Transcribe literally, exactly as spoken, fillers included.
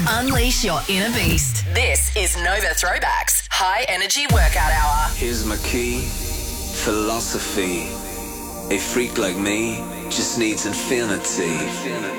Unleash your inner beast. This is Nova Throwbacks High Energy Workout Hour. Here's my key, philosophy. A freak like me just needs infinity.